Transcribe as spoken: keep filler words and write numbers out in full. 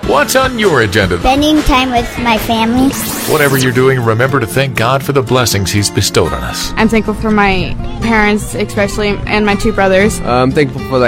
What's on your agenda? Spending time with my family. Whatever you're doing, remember to thank God for the blessings He's bestowed on us. I'm thankful for my parents, especially, and my two brothers. I'm thankful for like